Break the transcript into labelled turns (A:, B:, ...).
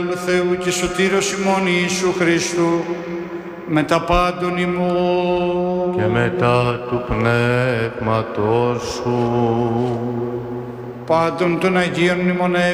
A: του Θεού και σωτήρος ημών Ιησού Χριστού, μετά πάντων ημών
B: και μετά του Πνεύματός σου,
A: πάντων των Αγίων μνημονεύσεων